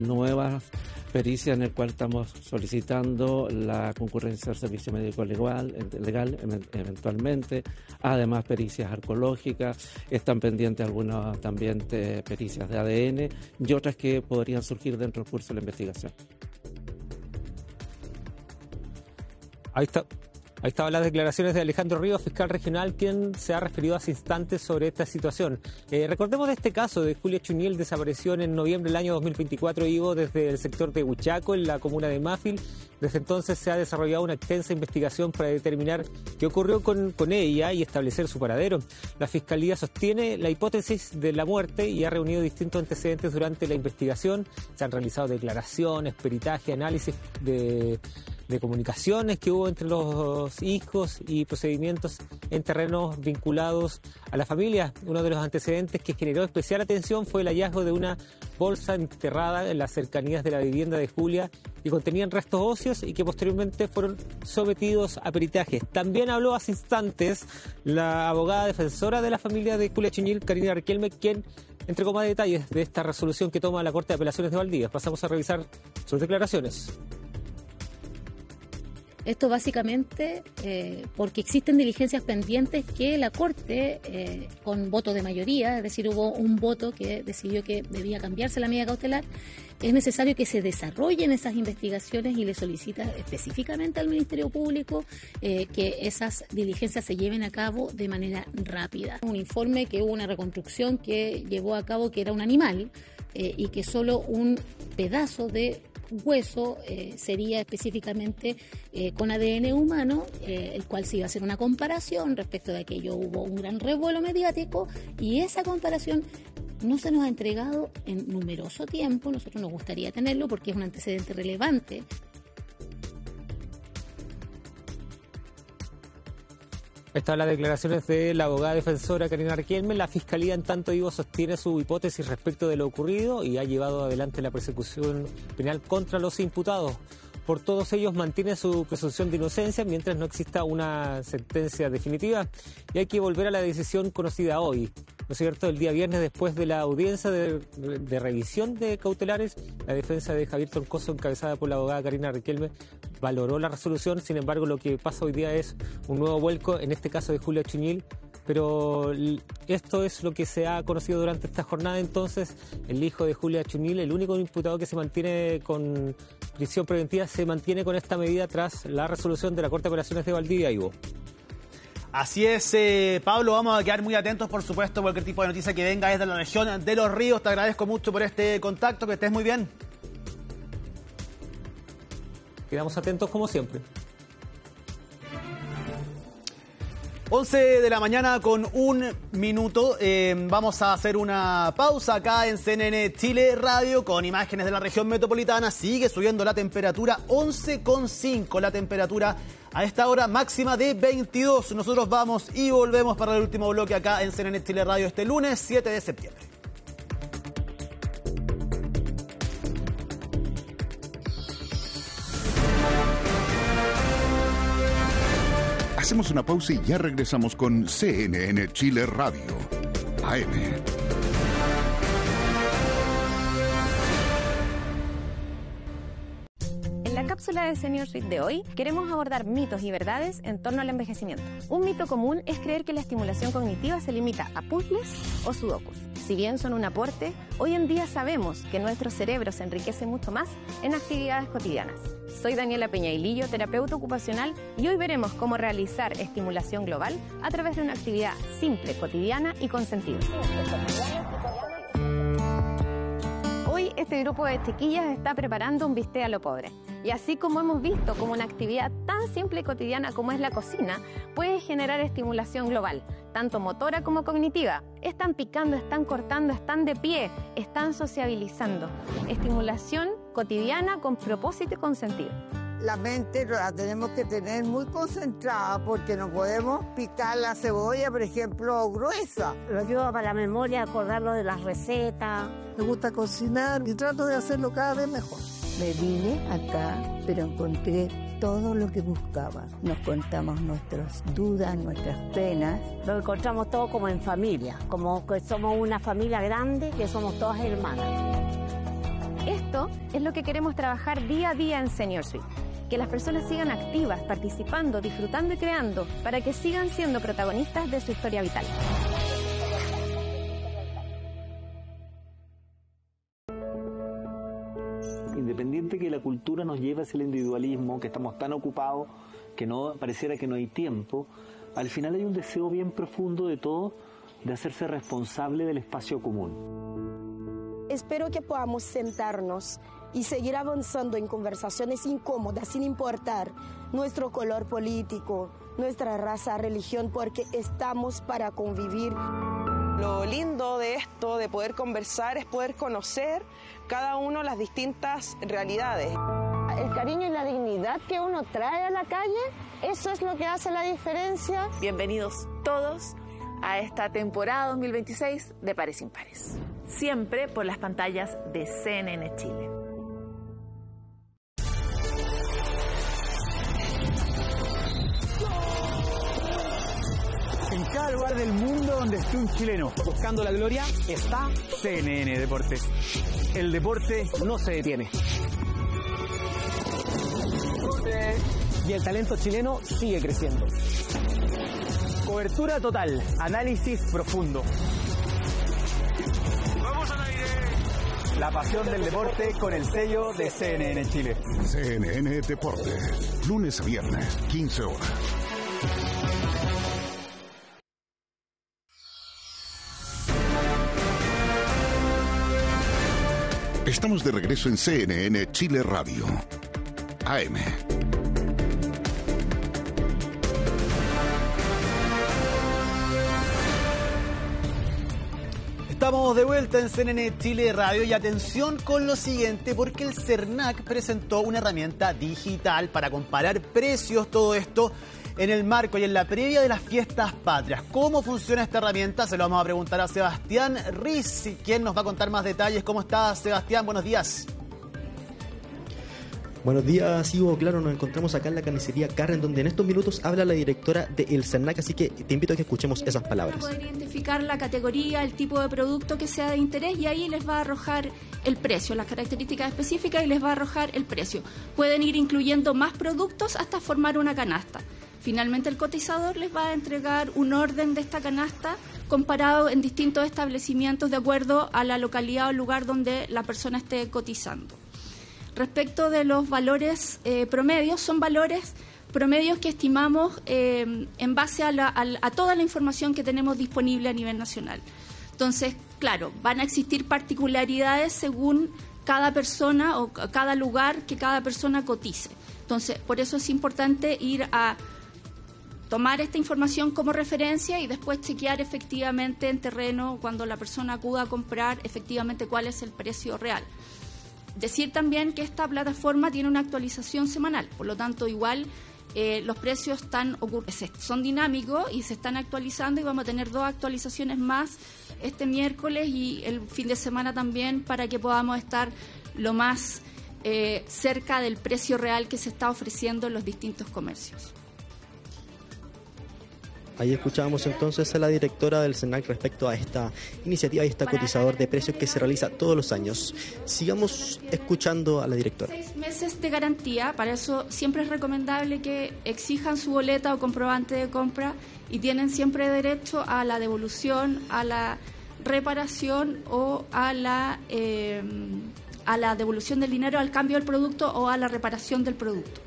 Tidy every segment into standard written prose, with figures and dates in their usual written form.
nuevas pericias en el cual estamos solicitando la concurrencia del servicio médico legal eventualmente, además pericias arqueológicas, están pendientes algunas también pericias de ADN y otras que podrían surgir dentro del curso de la investigación. Ahí estaban las declaraciones de Alejandro Ríos, fiscal regional, quien se ha referido hace instantes sobre esta situación. Recordemos de este caso de Julia Chuñil, desapareció en noviembre del año 2024, Ivo, desde el sector de Huichaco, en la comuna de Mafil. Desde entonces se ha desarrollado una extensa investigación para determinar qué ocurrió con ella y establecer su paradero. La Fiscalía sostiene la hipótesis de la muerte y ha reunido distintos antecedentes durante la investigación. Se han realizado declaraciones, peritaje, análisis de comunicaciones que hubo entre los hijos y procedimientos en terrenos vinculados a la familia. Uno de los antecedentes que generó especial atención fue el hallazgo de una bolsa enterrada en las cercanías de la vivienda de Julia y contenían restos óseos y que posteriormente fueron sometidos a peritaje. También habló hace instantes la abogada defensora de la familia de Julia Chuñil, Karina Riquelme, quien entregó más detalles de esta resolución que toma la Corte de Apelaciones de Valdivia. Pasamos a revisar sus declaraciones. Esto básicamente porque existen diligencias pendientes que la Corte, con voto de mayoría, es decir, hubo un voto que decidió que debía cambiarse la medida cautelar, es necesario que se desarrollen esas investigaciones y le solicita específicamente al Ministerio Público que esas diligencias se lleven a cabo de manera rápida. Un informe que hubo una reconstrucción que llevó a cabo que era un animal y que solo un pedazo de hueso sería específicamente con ADN humano, el cual se iba a hacer una comparación. Respecto de aquello hubo un gran revuelo mediático y esa comparación no se nos ha entregado en numeroso tiempo. Nosotros nos gustaría tenerlo porque es un antecedente relevante. Estas son las declaraciones de la abogada defensora Karina Riquelme. La Fiscalía, en tanto, Ivo, sostiene su hipótesis respecto de lo ocurrido y ha llevado adelante la persecución penal contra los imputados. Por todos ellos mantiene su presunción de inocencia mientras no exista una sentencia definitiva y hay que volver a la decisión conocida hoy, ¿no es cierto? El día viernes, después de la audiencia de revisión de cautelares, la defensa de Javier Troncoso, encabezada por la abogada Karina Riquelme, valoró la resolución. Sin embargo, lo que pasa hoy día es un nuevo vuelco, en este caso de Julia Chuñil, pero esto es lo que se ha conocido durante esta jornada. Entonces, el hijo de Julia Chuñil, el único imputado que se mantiene con prisión preventiva, se mantiene con esta medida tras la resolución de la Corte de Apelaciones de Valdivia, Ivo. Así es, Pablo, vamos a quedar muy atentos, por supuesto, cualquier tipo de noticia que venga desde la región de Los Ríos. Te agradezco mucho por este contacto, que estés muy bien. Quedamos atentos como siempre. 11 de la mañana con 1 minuto. Vamos a hacer una pausa acá en CNN Chile Radio con imágenes de la región metropolitana. Sigue subiendo la temperatura, 11,5 la temperatura a esta hora, máxima de 22. Nosotros vamos y volvemos para el último bloque acá en CNN Chile Radio este lunes 7 de septiembre. Hacemos una pausa y ya regresamos con CNN Chile Radio, AM. En la cápsula de Senior Suite de hoy queremos abordar mitos y verdades en torno al envejecimiento. Un mito común es creer que la estimulación cognitiva se limita a puzzles o sudokus. Si bien son un aporte, hoy en día sabemos que nuestro cerebro se enriquece mucho más en actividades cotidianas. Soy Daniela Peñailillo, terapeuta ocupacional, y hoy veremos cómo realizar estimulación global a través de una actividad simple, cotidiana y con sentido. Hoy este grupo de chiquillas está preparando un bistec a lo pobre. Y así como hemos visto como una actividad tan simple y cotidiana como es la cocina, puede generar estimulación global, tanto motora como cognitiva. Están picando, están cortando, están de pie, están sociabilizando. Estimulación cotidiana con propósito y con sentido. La mente la tenemos que tener muy concentrada porque no podemos picar la cebolla, por ejemplo, gruesa. Lo ayuda para la memoria, acordarlo de las recetas. Me gusta cocinar y trato de hacerlo cada vez mejor. Me vine acá, pero encontré todo lo que buscaba. Nos contamos nuestras dudas, nuestras penas. Lo encontramos todo como en familia, como que somos una familia grande, que somos todas hermanas. Esto es lo que queremos trabajar día a día en Senior Suite. Que las personas sigan activas, participando, disfrutando y creando, para que sigan siendo protagonistas de su historia vital. Independiente que la cultura nos lleve hacia el individualismo, que estamos tan ocupados que no pareciera que no hay tiempo, al final hay un deseo bien profundo de todos de hacerse responsable del espacio común. Espero que podamos sentarnos y seguir avanzando en conversaciones incómodas sin importar nuestro color político, nuestra raza, religión, porque estamos para convivir. Lo lindo de esto, de poder conversar, es poder conocer cada uno las distintas realidades. El cariño y la dignidad que uno trae a la calle, eso es lo que hace la diferencia. Bienvenidos todos a esta temporada 2026 de Pares Impares. Siempre por las pantallas de CNN Chile. En cada lugar del mundo donde esté un chileno buscando la gloria, está CNN Deportes. El deporte no se detiene. Y el talento chileno sigue creciendo. Cobertura total, análisis profundo. ¡Vamos al aire! La pasión del deporte con el sello de CNN Chile. CNN Deportes, lunes a viernes, 15 horas. Estamos de regreso en CNN Chile Radio. AM. Estamos de vuelta en CNN Chile Radio y atención con lo siguiente, porque el CERNAC presentó una herramienta digital para comparar precios, todo esto en el marco y en la previa de las fiestas patrias. ¿Cómo funciona esta herramienta? Se lo vamos a preguntar a Sebastián Riz, quien nos va a contar más detalles. ¿Cómo estás, Sebastián? Buenos días. Buenos días, Ivo. Claro, nos encontramos acá en la carnicería Carren, donde en estos minutos habla la directora del CERNAC, así que te invito a que escuchemos esas palabras. Poder identificar la categoría, el tipo de producto que sea de interés y ahí les va a arrojar el precio, las características específicas y les va a arrojar el precio. Pueden ir incluyendo más productos hasta formar una canasta. Finalmente el cotizador les va a entregar un orden de esta canasta comparado en distintos establecimientos de acuerdo a la localidad o lugar donde la persona esté cotizando. Respecto de los valores promedios, son valores promedios que estimamos en base a toda la información que tenemos disponible a nivel nacional. Entonces, claro, van a existir particularidades según cada persona o cada lugar que cada persona cotice. Entonces, por eso es importante ir a tomar esta información como referencia y después chequear efectivamente en terreno cuando la persona acuda a comprar efectivamente cuál es el precio real. Decir también que esta plataforma tiene una actualización semanal, por lo tanto igual los precios son dinámicos y se están actualizando y vamos a tener 2 actualizaciones más este miércoles y el fin de semana también para que podamos estar lo más cerca del precio real que se está ofreciendo en los distintos comercios. Ahí escuchábamos entonces a la directora del CERNAC respecto a esta iniciativa y este cotizador de precios que se realiza todos los años. Sigamos escuchando a la directora. 6 meses de garantía, para eso siempre es recomendable que exijan su boleta o comprobante de compra y tienen siempre derecho a la devolución, a la reparación o a la devolución del dinero, al cambio del producto o a la reparación del producto.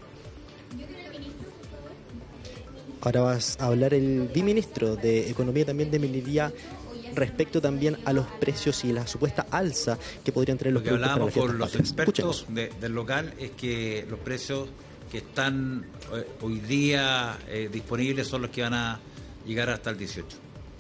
Ahora vas a hablar el viceministro de Economía y también de Minería respecto también a los precios y la supuesta alza que podrían tener los productos para las fiestas patrias. Lo que hablábamos con los expertos del local es que los precios que están hoy día disponibles son los que van a llegar hasta el 18.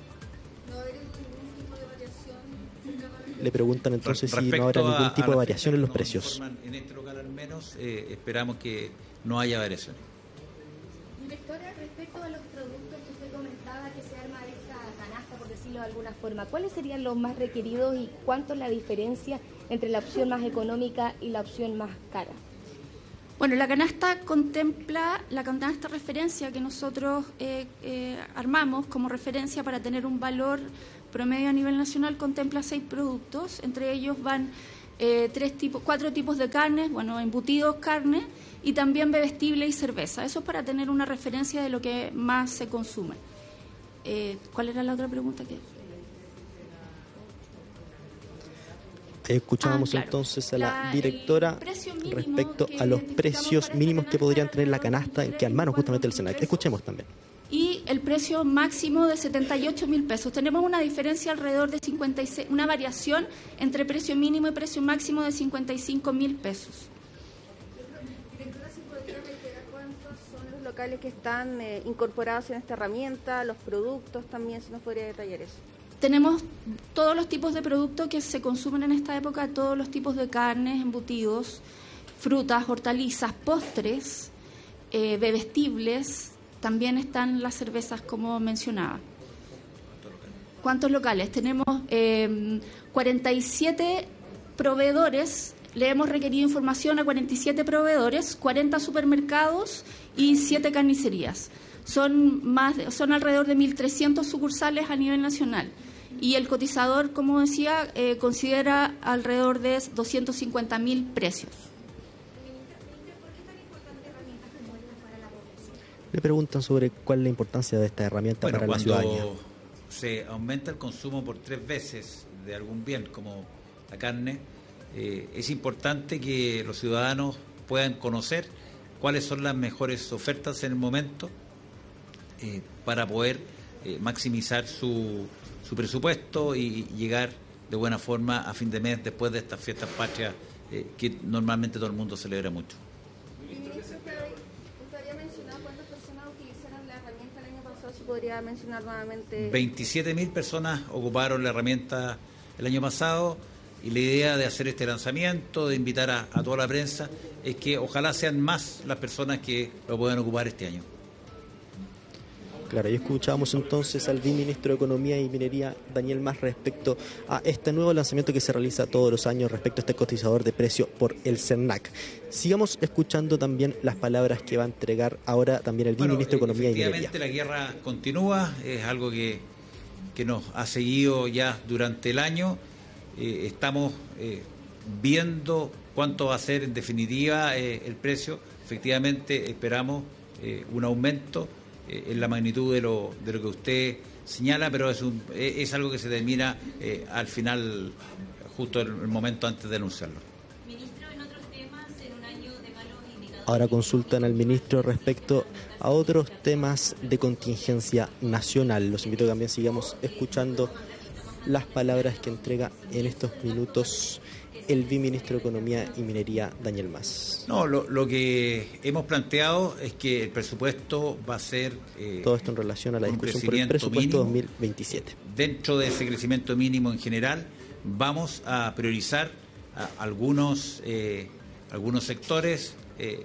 Le preguntan entonces si no habrá ningún tipo de variación en los precios. En este local al menos esperamos que no haya variaciones. Directora, respecto a los productos que usted comentaba que se arma de esta canasta, por decirlo de alguna forma, ¿cuáles serían los más requeridos y cuánto es la diferencia entre la opción más económica y la opción más cara? Bueno, la canasta contempla, la canasta referencia que nosotros armamos como referencia para tener un valor promedio a nivel nacional, contempla 6 productos, entre ellos van 4 tipos de carnes, bueno, embutidos, carne y también bebestible y cerveza. Eso es para tener una referencia de lo que más se consume. ¿Cuál era la otra pregunta que? Escuchábamos entonces a la directora respecto a los precios mínimos que podrían tener la canasta que armaron justamente el SENAC. Escuchemos también. Y el precio máximo de 78.000 pesos. Tenemos una diferencia alrededor de 56, una variación entre precio mínimo y precio máximo de 55.000 pesos. Directora, ¿se podría reiterar cuántos son los locales que están incorporados en esta herramienta, los productos también, si nos podría detallar eso? Tenemos todos los tipos de productos que se consumen en esta época, todos los tipos de carnes, embutidos, frutas, hortalizas, postres, bebestibles, también están las cervezas como mencionaba. ¿Cuántos locales? Tenemos 47 proveedores, le hemos requerido información a 47 proveedores, 40 supermercados y 7 carnicerías. Son alrededor de 1.300 sucursales a nivel nacional. Y el cotizador, como decía, considera alrededor de 250.000 precios. Le preguntan sobre cuál es la importancia de esta herramienta para la ciudadanía. Cuando se aumenta el consumo por 3 veces de algún bien, como la carne, es importante que los ciudadanos puedan conocer cuáles son las mejores ofertas en el momento para poder maximizar su presupuesto y llegar de buena forma a fin de mes después de estas fiestas patrias que normalmente todo el mundo celebra mucho. Usted había mencionado cuántas personas utilizaron la herramienta el año pasado, si podría mencionar nuevamente. 27.000 personas ocuparon la herramienta el año pasado y la idea de hacer este lanzamiento, de invitar a toda la prensa, es que ojalá sean más las personas que lo puedan ocupar este año. Claro, y escuchábamos entonces al viceministro de Economía y Minería, Daniel Mas, respecto a este nuevo lanzamiento que se realiza todos los años respecto a este cotizador de precio por el SENAC. Sigamos escuchando también las palabras que va a entregar ahora también el viceministro de Economía y Minería. Efectivamente, la guerra continúa, es algo que nos ha seguido ya durante el año. Estamos viendo cuánto va a ser en definitiva el precio. Efectivamente, esperamos un aumento en la magnitud de lo que usted señala, pero es algo que se termina al final, justo el momento antes de anunciarlo. Ministro, en otros temas, en un año de malos indicadores. Ahora consultan al ministro respecto a otros temas de contingencia nacional. Los invito a que también sigamos escuchando las palabras que entrega en estos minutos el viceministro de Economía y Minería, Daniel Mas. No, lo que hemos planteado es que el presupuesto va a ser... todo esto en relación a la discusión por el presupuesto mínimo, 2027. Dentro de ese crecimiento mínimo en general, vamos a priorizar algunos sectores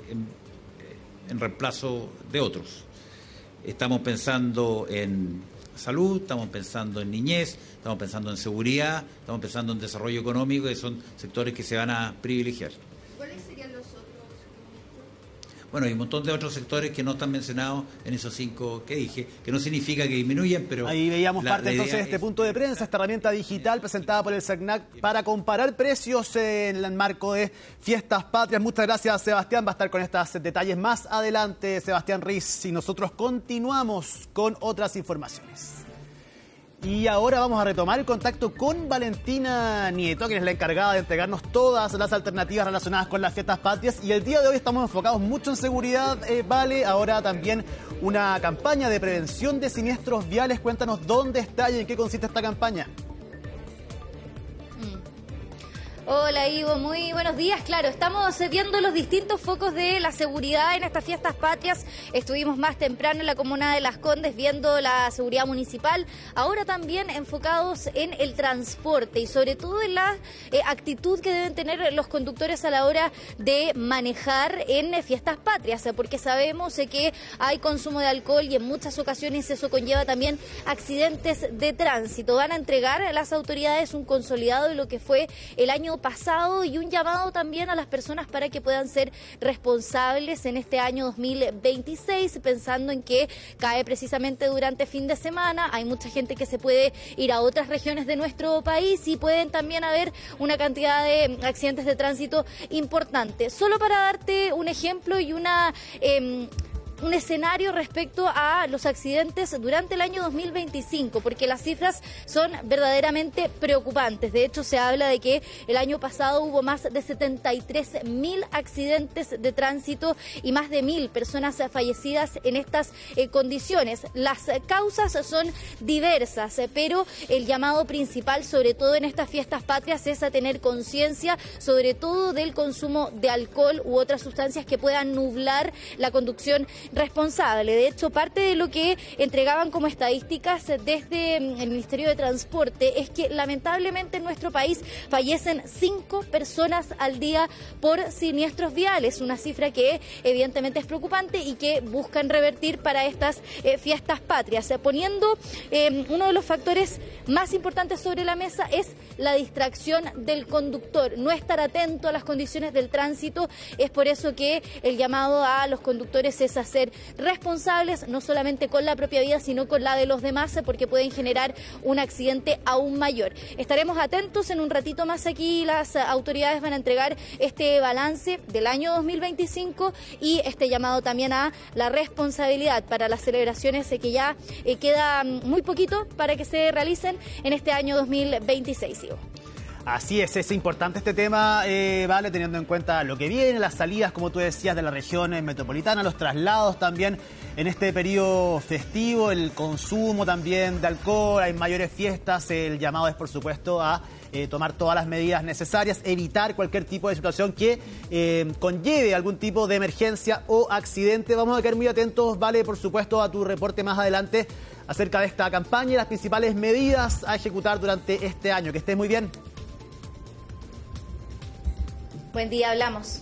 en reemplazo de otros. Estamos pensando en salud, estamos pensando en niñez, estamos pensando en seguridad, estamos pensando en desarrollo económico, que son sectores que se van a privilegiar. ¿Cuáles serían los otros? Bueno, hay un montón de otros sectores que no están mencionados en esos 5 que dije, que no significa que disminuyan, pero... Ahí veíamos parte entonces de este punto de prensa, esta herramienta digital presentada por el SENAC para comparar precios en el marco de Fiestas Patrias. Muchas gracias, Sebastián. Va a estar con estos detalles más adelante, Sebastián Riz, y nosotros continuamos con otras informaciones. Y ahora vamos a retomar el contacto con Valentina Nieto, quien es la encargada de entregarnos todas las alternativas relacionadas con las fiestas patrias. Y el día de hoy estamos enfocados mucho en seguridad, Vale. Ahora también una campaña de prevención de siniestros viales. Cuéntanos dónde está y en qué consiste esta campaña. Hola Ivo, muy buenos días. Claro, estamos viendo los distintos focos de la seguridad en estas fiestas patrias. Estuvimos más temprano en la comuna de Las Condes viendo la seguridad municipal. Ahora también enfocados en el transporte y sobre todo en la actitud que deben tener los conductores a la hora de manejar en fiestas patrias, porque sabemos que hay consumo de alcohol y en muchas ocasiones eso conlleva también accidentes de tránsito. Van a entregar a las autoridades un consolidado de lo que fue el año pasado y un llamado también a las personas para que puedan ser responsables en este año 2026, pensando en que cae precisamente durante fin de semana. Hay mucha gente que se puede ir a otras regiones de nuestro país y pueden también haber una cantidad de accidentes de tránsito importante. Solo para darte un ejemplo y un escenario respecto a los accidentes durante el año 2025, porque las cifras son verdaderamente preocupantes. De hecho, se habla de que el año pasado hubo más de 73.000 accidentes de tránsito y más de 1.000 personas fallecidas en estas condiciones. Las causas son diversas, pero el llamado principal, sobre todo en estas fiestas patrias, es a tener conciencia, sobre todo del consumo de alcohol u otras sustancias que puedan nublar la conducción responsable. De hecho, parte de lo que entregaban como estadísticas desde el Ministerio de Transporte es que lamentablemente en nuestro país fallecen 5 personas al día por siniestros viales, una cifra que evidentemente es preocupante y que buscan revertir para estas fiestas patrias, poniendo uno de los factores más importantes sobre la mesa es la distracción del conductor, no estar atento a las condiciones del tránsito. Es por eso que el llamado a los conductores es a ser responsables, no solamente con la propia vida, sino con la de los demás, porque pueden generar un accidente aún mayor. Estaremos atentos, en un ratito más aquí las autoridades van a entregar este balance del año 2025 y este llamado también a la responsabilidad para las celebraciones que ya queda muy poquito para que se realicen en este año 2026. Así es importante este tema, Vale, teniendo en cuenta lo que viene, las salidas, como tú decías, de la región metropolitana, los traslados también en este periodo festivo, el consumo también de alcohol, hay mayores fiestas, el llamado es, por supuesto, a tomar todas las medidas necesarias, evitar cualquier tipo de situación que conlleve algún tipo de emergencia o accidente. Vamos a quedar muy atentos, Vale, por supuesto, a tu reporte más adelante acerca de esta campaña y las principales medidas a ejecutar durante este año. Que estés muy bien. Buen día, hablamos.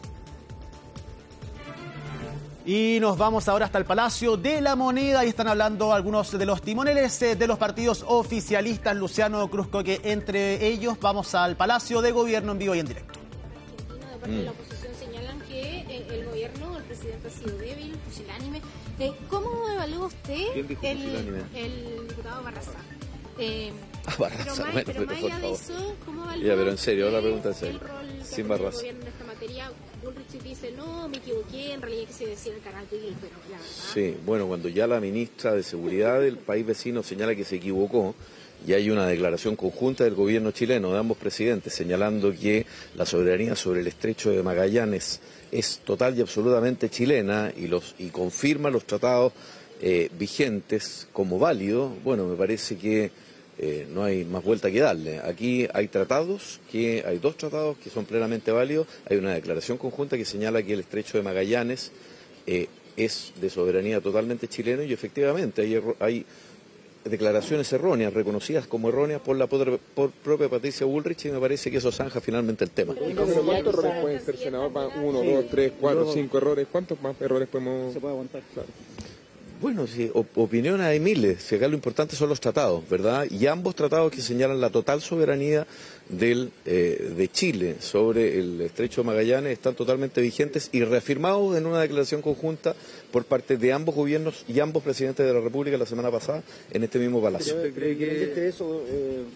Y nos vamos ahora hasta el Palacio de la Moneda y están hablando algunos de los timoneles de los partidos oficialistas. Luciano Cruzcoque, entre ellos. Vamos al Palacio de Gobierno en vivo y en directo. De parte de la oposición señalan que el gobierno, el presidente ha sido débil, pusilánime. ¿Cómo evalúa usted el diputado Barraza? Barraza, pero más allá de eso, ¿cómo evalúa ya, pero en serio, la pregunta es seria. Sin Barraza. Gobierno en esta materia, Bullrich dice, no, me equivoqué, en realidad que se decía el canal de él, pero la verdad... Sí, bueno, cuando ya la ministra de Seguridad del país vecino señala que se equivocó, ya hay una declaración conjunta del gobierno chileno, de ambos presidentes, señalando que la soberanía sobre el estrecho de Magallanes es total y absolutamente chilena y confirma los tratados vigentes como válidos. Bueno, me parece que no hay más vuelta que darle. Aquí hay dos tratados que son plenamente válidos. Hay una declaración conjunta que señala que el estrecho de Magallanes es de soberanía totalmente chilena y efectivamente hay declaraciones erróneas, reconocidas como erróneas por la propia Patricia Bullrich, y me parece que eso zanja finalmente el tema. ¿Cuántos errores pueden ser, senador? 1, 2, 3, 4, 5 errores. ¿Cuántos más errores podemos...? Se puede aguantar. Claro. Bueno, sí, opiniones hay miles. Si acá lo importante son los tratados, ¿verdad? Y ambos tratados que señalan la total soberanía de Chile sobre el estrecho de Magallanes están totalmente vigentes y reafirmados en una declaración conjunta por parte de ambos gobiernos y ambos presidentes de la República la semana pasada en este mismo palacio. ¿Cree que eso